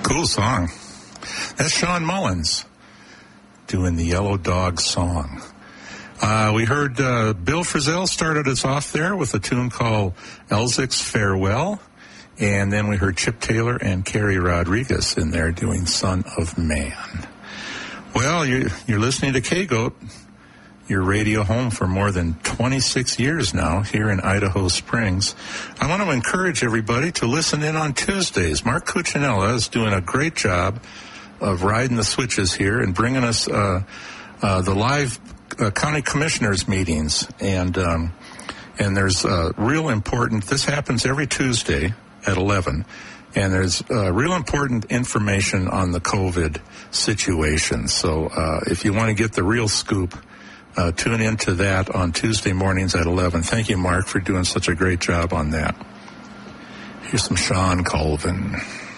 Cool song. That's Sean Mullins doing the Yellow Dog song. We heard Bill Frisell started us off there with a tune called Elzic's Farewell. And then we heard Chip Taylor and Carrie Rodriguez in there doing Son of Man. Well, you're listening to K-Goat, your radio home for more than 26 years now here in Idaho Springs. I want to encourage everybody to listen in on Tuesdays. Mark Cuccinella is doing a great job of riding the switches here and bringing us the live county commissioners meetings. And there's real important, this happens every Tuesday at 11, and there's real important information on the COVID situation. So if you want to get the real scoop, tune into that on Tuesday mornings at 11. Thank you, Mark, for doing such a great job on that. Here's some Sean Colvin.